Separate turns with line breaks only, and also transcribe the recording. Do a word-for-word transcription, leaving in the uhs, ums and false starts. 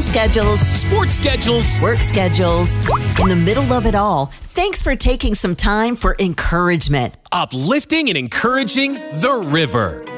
schedules,
sports schedules,
work schedules. In the middle of it all, thanks for taking some time for encouragement.
Uplifting and encouraging the river.